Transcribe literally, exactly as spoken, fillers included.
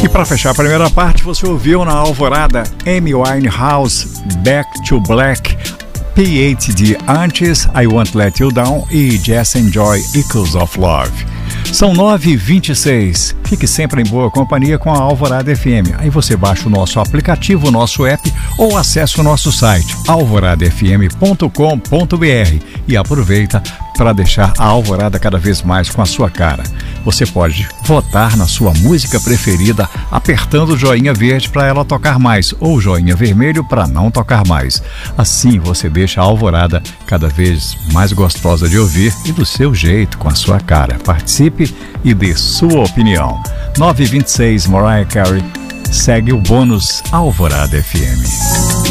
E para fechar a primeira parte, você ouviu na Alvorada Amy Winehouse, Back to Black, P H D antes, I Won't Let You Down e Just Enjoy Echoes of Love. São nove e vinte e seis. Fique sempre em boa companhia com a Alvorada F M. Aí você baixa o nosso aplicativo, o nosso app ou acessa o nosso site alvorada f m ponto com ponto b r e aproveita para deixar a Alvorada cada vez mais com a sua cara. Você pode votar na sua música preferida apertando o joinha verde para ela tocar mais ou o joinha vermelho para não tocar mais. Assim você deixa a Alvorada cada vez mais gostosa de ouvir e do seu jeito, com a sua cara. Participe e dê sua opinião. nove e vinte e seis, Mariah Carey segue o bônus Alvorada F M.